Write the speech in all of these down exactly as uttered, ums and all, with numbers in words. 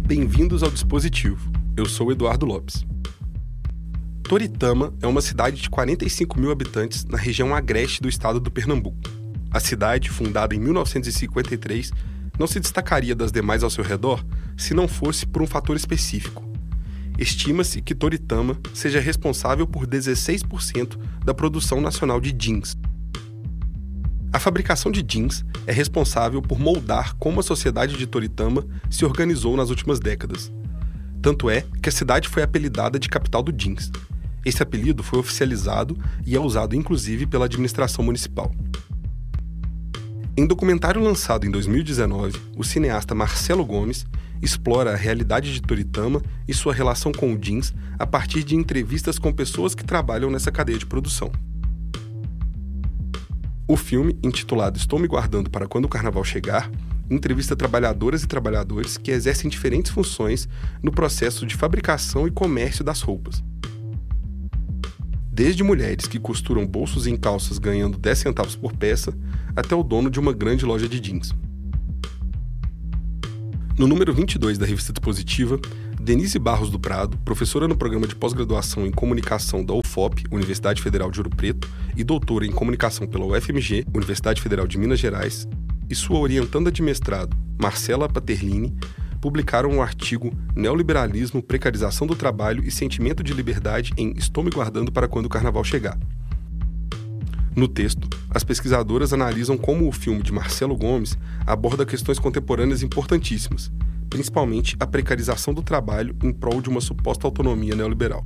Bem-vindos ao Dispositivo. Eu sou Eduardo Lopes. Toritama é uma cidade de quarenta e cinco mil habitantes na região agreste do estado do Pernambuco. A cidade, fundada em mil novecentos e cinquenta e três, não se destacaria das demais ao seu redor se não fosse por um fator específico. Estima-se que Toritama seja responsável por dezesseis por cento da produção nacional de jeans. A fabricação de jeans é responsável por moldar como a sociedade de Toritama se organizou nas últimas décadas. Tanto é que a cidade foi apelidada de capital do jeans. Esse apelido foi oficializado e é usado inclusive pela administração municipal. Em documentário lançado em dois mil e dezenove, o cineasta Marcelo Gomes explora a realidade de Toritama e sua relação com o jeans a partir de entrevistas com pessoas que trabalham nessa cadeia de produção. O filme, intitulado Estou Me Guardando para Quando o Carnaval Chegar, entrevista trabalhadoras e trabalhadores que exercem diferentes funções no processo de fabricação e comércio das roupas. Desde mulheres que costuram bolsos em calças ganhando dez centavos por peça, até o dono de uma grande loja de jeans. No número vinte e dois da revista Dispositiva, Denise Barros do Prado, professora no programa de pós-graduação em comunicação da U F O P, Universidade Federal de Ouro Preto, e doutora em comunicação pela U F M G, Universidade Federal de Minas Gerais, e sua orientanda de mestrado, Marcela Paterlini, publicaram um artigo Neoliberalismo, Precarização do Trabalho e Sentimento de Liberdade em Estou Me Guardando para Quando o Carnaval Chegar. No texto, as pesquisadoras analisam como o filme de Marcelo Gomes aborda questões contemporâneas importantíssimas, principalmente a precarização do trabalho em prol de uma suposta autonomia neoliberal.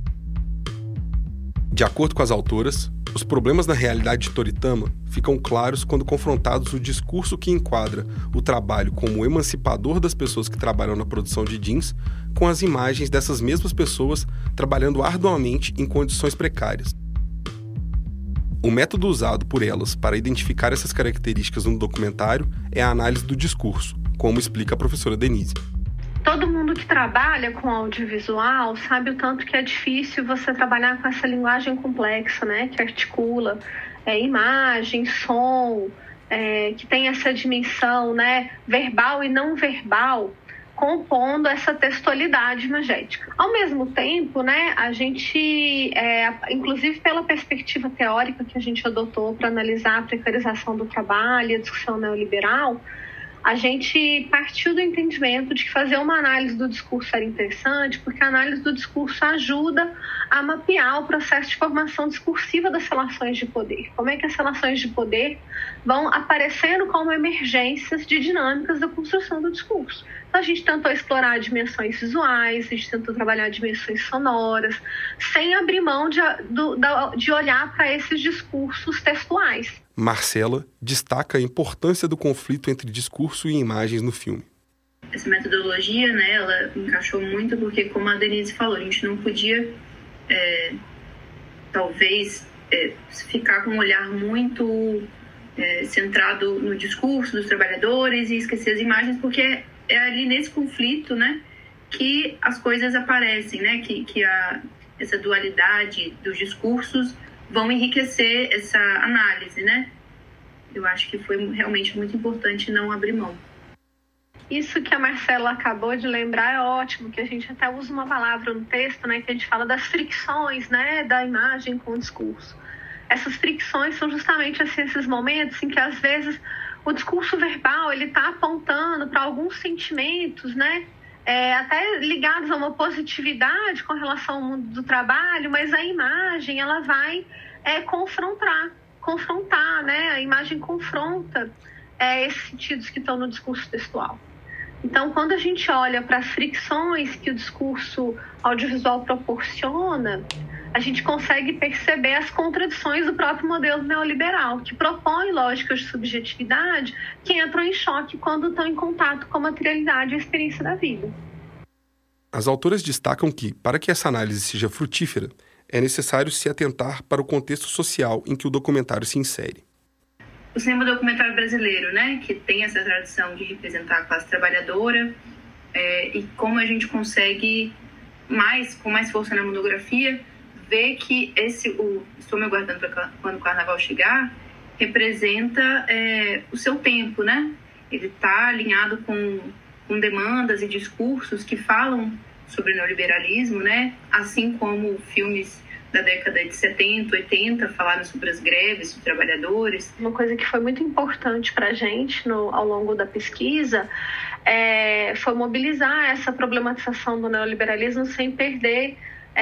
De acordo com as autoras, os problemas na realidade de Toritama ficam claros quando confrontados o discurso que enquadra o trabalho como emancipador das pessoas que trabalham na produção de jeans com as imagens dessas mesmas pessoas trabalhando arduamente em condições precárias. O método usado por elas para identificar essas características no documentário é a análise do discurso, como explica a professora Denise. Todo mundo que trabalha com audiovisual sabe o tanto que é difícil você trabalhar com essa linguagem complexa, né? Que articula é, imagem, som, é, que tem essa dimensão, né? Verbal e não verbal, compondo essa textualidade imagética. Ao mesmo tempo, né, a gente, é, inclusive pela perspectiva teórica que a gente adotou para analisar a precarização do trabalho e a discussão neoliberal, a gente partiu do entendimento de que fazer uma análise do discurso era interessante, porque a análise do discurso ajuda a mapear o processo de formação discursiva das relações de poder. Como é que as relações de poder vão aparecendo como emergências de dinâmicas da construção do discurso. Então, a gente tentou explorar dimensões visuais, a gente tentou trabalhar dimensões sonoras, sem abrir mão de, do, de olhar para esses discursos textuais. Marcela destaca a importância do conflito entre discurso e imagens no filme. Essa metodologia, né, ela encaixou muito porque, como a Denise falou, a gente não podia, é, talvez, é, ficar com um olhar muito é, centrado no discurso dos trabalhadores e esquecer as imagens, porque é ali nesse conflito, né, que as coisas aparecem, né, que, que a, essa dualidade dos discursos vão enriquecer essa análise, né? Eu acho que foi realmente muito importante não abrir mão. Isso que a Marcela acabou de lembrar é ótimo, que a gente até usa uma palavra no texto, né, que a gente fala das fricções, né, da imagem com o discurso. Essas fricções são justamente assim, esses momentos em que, às vezes, o discurso verbal ele está apontando para alguns sentimentos, né, É, até ligados a uma positividade com relação ao mundo do trabalho, mas a imagem ela vai é, confrontar, confrontar, né? A imagem confronta é, esses sentidos que estão no discurso textual. Então, quando a gente olha para as fricções que o discurso audiovisual proporciona, a gente consegue perceber as contradições do próprio modelo neoliberal, que propõe lógicas de subjetividade que entram em choque quando estão em contato com a materialidade e a experiência da vida. As autoras destacam que, para que essa análise seja frutífera, é necessário se atentar para o contexto social em que o documentário se insere. O cinema documentário brasileiro, né, que tem essa tradição de representar a classe trabalhadora, é, e como a gente consegue, mais, com mais força na monografia, ver que esse, o Estou Me Guardando para Quando o Carnaval Chegar, representa é, o seu tempo, né? Ele está alinhado com com demandas e discursos que falam sobre o neoliberalismo, né? Assim como filmes da década de setenta, oitenta falaram sobre as greves dos trabalhadores. Uma coisa que foi muito importante para a gente no, ao longo da pesquisa é, foi mobilizar essa problematização do neoliberalismo sem perder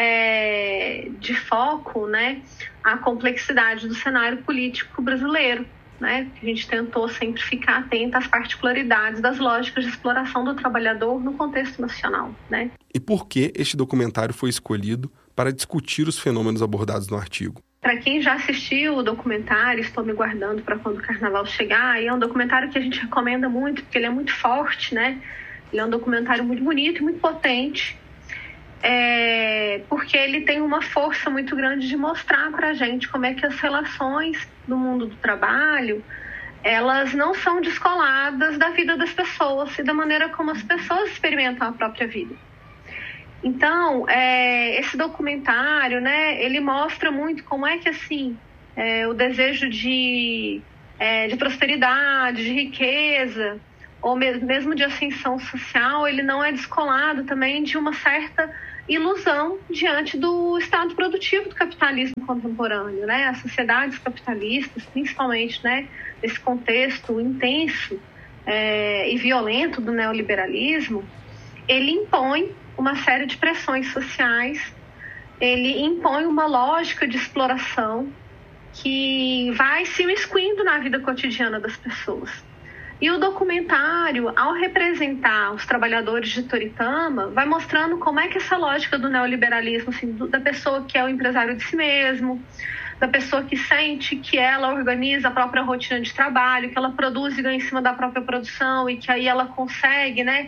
é, de foco, né, a complexidade do cenário político brasileiro. Né? A gente tentou sempre ficar atento às particularidades das lógicas de exploração do trabalhador no contexto nacional. Né? E por que este documentário foi escolhido para discutir os fenômenos abordados no artigo? Para quem já assistiu o documentário, estou me guardando para quando o carnaval chegar, e é um documentário que a gente recomenda muito, porque ele é muito forte, né? Ele é um documentário muito bonito e muito potente, é, porque ele tem uma força muito grande de mostrar para a gente como é que as relações do mundo do trabalho, elas não são descoladas da vida das pessoas e da maneira como as pessoas experimentam a própria vida. Então, é, esse documentário, né, ele mostra muito como é que, assim, é, o desejo de, é, de prosperidade, de riqueza, ou mesmo de ascensão social, ele não é descolado também de uma certa ilusão diante do estado produtivo do capitalismo contemporâneo, né? As sociedades capitalistas, principalmente, né, nesse contexto intenso é, e violento do neoliberalismo, ele impõe uma série de pressões sociais, ele impõe uma lógica de exploração que vai se imiscuindo na vida cotidiana das pessoas. E o documentário, ao representar os trabalhadores de Toritama, vai mostrando como é que essa lógica do neoliberalismo, assim, da pessoa que é o empresário de si mesmo, da pessoa que sente que ela organiza a própria rotina de trabalho, que ela produz e ganha em cima da própria produção e que aí ela consegue, né,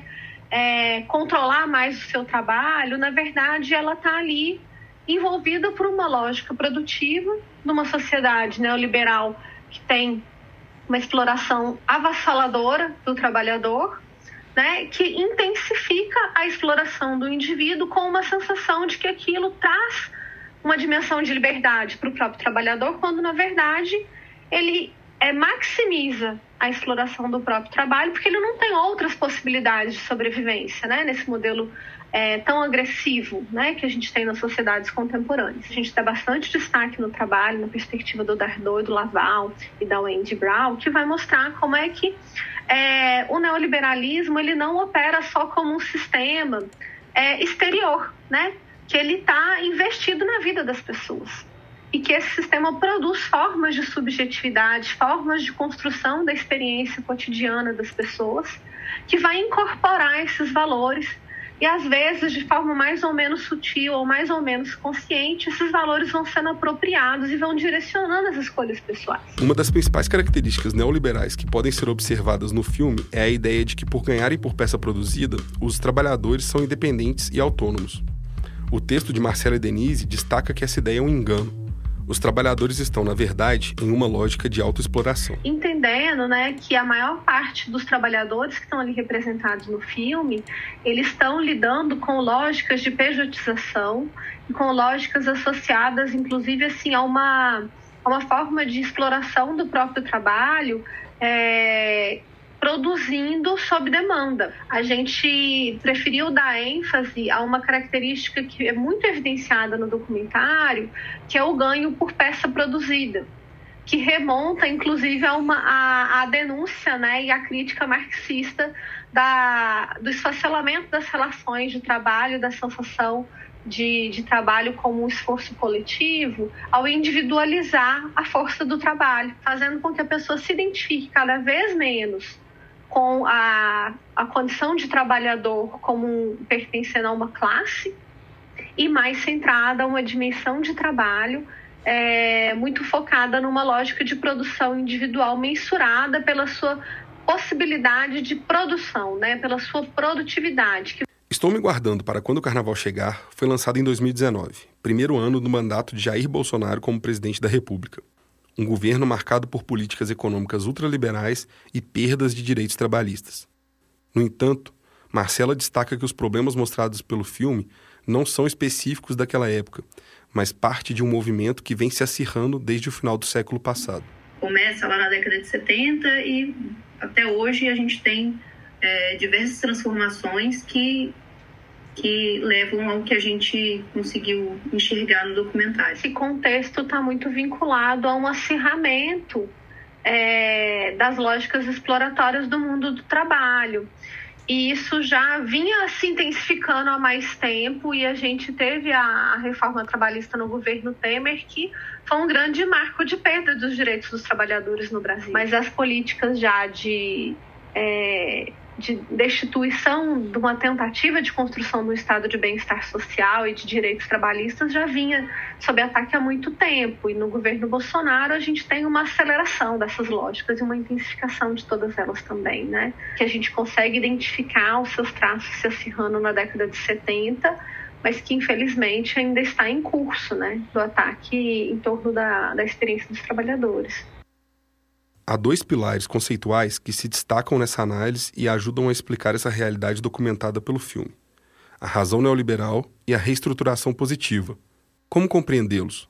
é, controlar mais o seu trabalho, na verdade ela está ali envolvida por uma lógica produtiva numa sociedade neoliberal que tem uma exploração avassaladora do trabalhador, né, que intensifica a exploração do indivíduo com uma sensação de que aquilo traz uma dimensão de liberdade para o próprio trabalhador, quando, na verdade, ele é, maximiza a exploração do próprio trabalho, porque ele não tem outras possibilidades de sobrevivência, né, nesse modelo é, tão agressivo, né, que a gente tem nas sociedades contemporâneas. A gente dá bastante destaque no trabalho, na perspectiva do Dardot, do Laval e da Wendy Brown, que vai mostrar como é que é, o neoliberalismo ele não opera só como um sistema é, exterior, né, que ele está investido na vida das pessoas. E que esse sistema produz formas de subjetividade, formas de construção da experiência cotidiana das pessoas, que vai incorporar esses valores e, às vezes, de forma mais ou menos sutil ou mais ou menos consciente, esses valores vão sendo apropriados e vão direcionando as escolhas pessoais. Uma das principais características neoliberais que podem ser observadas no filme é a ideia de que, por ganharem por peça produzida, os trabalhadores são independentes e autônomos. O texto de Marcela e Denise destaca que essa ideia é um engano. Os trabalhadores estão, na verdade, em uma lógica de autoexploração. Entendendo, né, que a maior parte dos trabalhadores que estão ali representados no filme, eles estão lidando com lógicas de pejotização e com lógicas associadas, inclusive, assim, a uma, a uma forma de exploração do próprio trabalho, é, produzindo sob demanda. A gente preferiu dar ênfase a uma característica que é muito evidenciada no documentário, que é o ganho por peça produzida, que remonta, inclusive, a, uma, a, a denúncia, né, e a crítica marxista da, do esfacelamento das relações de trabalho, da sensação de, de trabalho como um esforço coletivo, ao individualizar a força do trabalho, fazendo com que a pessoa se identifique cada vez menos com a, a condição de trabalhador como um, pertencendo a uma classe e mais centrada a uma dimensão de trabalho é, muito focada numa lógica de produção individual mensurada pela sua possibilidade de produção, né, pela sua produtividade. Estou me guardando para quando o Carnaval chegar foi lançado em dois mil e dezenove, primeiro ano do mandato de Jair Bolsonaro como presidente da República. Um governo marcado por políticas econômicas ultraliberais e perdas de direitos trabalhistas. No entanto, Marcela destaca que os problemas mostrados pelo filme não são específicos daquela época, mas parte de um movimento que vem se acirrando desde o final do século passado. Começa lá na década de setenta e até hoje a gente tem é, diversas transformações que, que levam ao que a gente conseguiu enxergar no documentário. Esse contexto está muito vinculado a um acirramento é, das lógicas exploratórias do mundo do trabalho. E isso já vinha se intensificando há mais tempo, e a gente teve a, a reforma trabalhista no governo Temer, que foi um grande marco de perda dos direitos dos trabalhadores no Brasil. Mas as políticas já de, é, de destituição de uma tentativa de construção do estado de bem-estar social e de direitos trabalhistas já vinha sob ataque há muito tempo. E no governo Bolsonaro a gente tem uma aceleração dessas lógicas e uma intensificação de todas elas também, né? Que a gente consegue identificar os seus traços se acirrando na década de setenta, mas que infelizmente ainda está em curso, né? Do ataque em torno da, da experiência dos trabalhadores. Há dois pilares conceituais que se destacam nessa análise e ajudam a explicar essa realidade documentada pelo filme: a razão neoliberal e a reestruturação positiva. Como compreendê-los?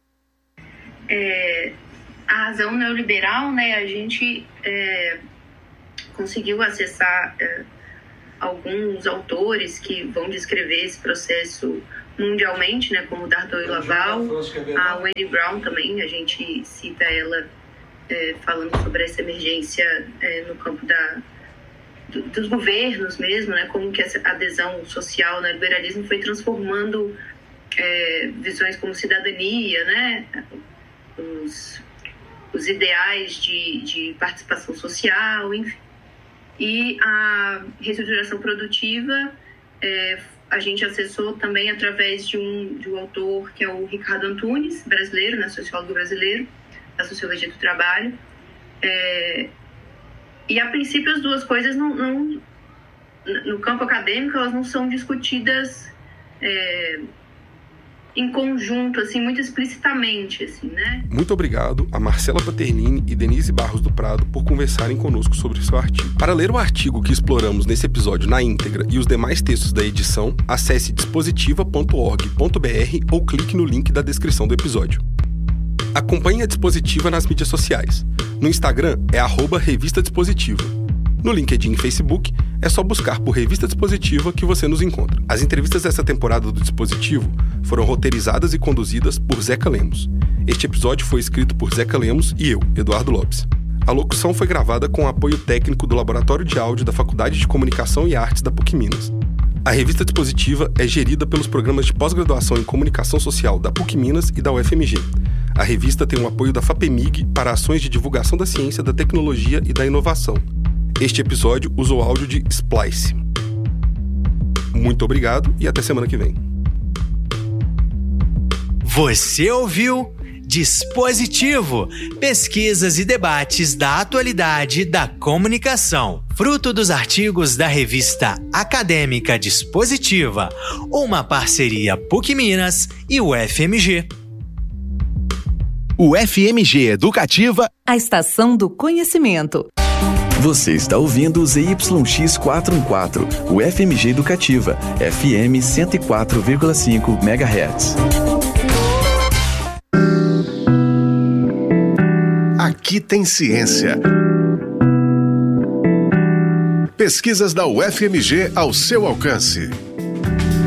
É, a razão neoliberal, né, a gente é, conseguiu acessar é, alguns autores que vão descrever esse processo mundialmente, né, como Dardot e Laval, a Wendy Brown também, a gente cita ela é, falando sobre essa emergência é, no campo da, do, dos governos mesmo, né, como que essa adesão social no liberalismo foi transformando é, visões como cidadania, né, os, os ideais de, de participação social, enfim. E a reestruturação produtiva é, a gente acessou também através de um, de um autor que é o Ricardo Antunes, brasileiro, né, sociólogo brasileiro, da Sociologia do Trabalho. É, e, a princípio, as duas coisas, não, não, no campo acadêmico, elas não são discutidas é, em conjunto, assim, muito explicitamente, assim, né? Muito obrigado a Marcela Paternini e Denise Barros do Prado por conversarem conosco sobre o seu artigo. Para ler o artigo que exploramos nesse episódio na íntegra e os demais textos da edição, acesse dispositiva ponto org ponto br ou clique no link da descrição do episódio. Acompanhe a Dispositiva nas mídias sociais. No Instagram é arroba Revista Dispositiva. No LinkedIn e Facebook é só buscar por Revista Dispositiva que você nos encontra. As entrevistas dessa temporada do Dispositivo foram roteirizadas e conduzidas por Zeca Lemos. Este episódio foi escrito por Zeca Lemos e eu, Eduardo Lopes. A locução foi gravada com o apoio técnico do Laboratório de Áudio da Faculdade de Comunicação e Artes da PUC Minas. A Revista Dispositiva é gerida pelos programas de pós-graduação em Comunicação Social da PUC Minas e da U F M G. A revista tem o apoio da FAPEMIG para ações de divulgação da ciência, da tecnologia e da inovação. Este episódio usou áudio de Splice. Muito obrigado e até semana que vem. Você ouviu Dispositivo, pesquisas e debates da atualidade da comunicação, fruto dos artigos da revista acadêmica Dispositiva, uma parceria PUC Minas e o U F M G. U F M G Educativa, a estação do conhecimento. Você está ouvindo o Z Y X quatrocentos e quatorze, U F M G Educativa, F M cento e quatro vírgula cinco megahertz. Aqui tem ciência. Pesquisas da U F M G ao seu alcance.